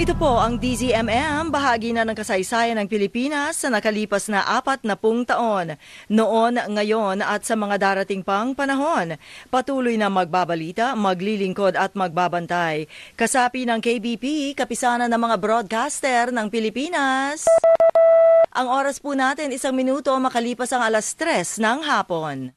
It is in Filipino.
Ito po ang DZMM, bahagi na ng kasaysayan ng Pilipinas sa nakalipas na 40 taon. Noon, ngayon at sa mga darating pang panahon. Patuloy na magbabalita, maglilingkod at magbabantay. Kasapi ng KBP, kapisanan ng mga broadcaster ng Pilipinas. Ang oras po natin 1 minuto makalipas ang 3:00 ng hapon.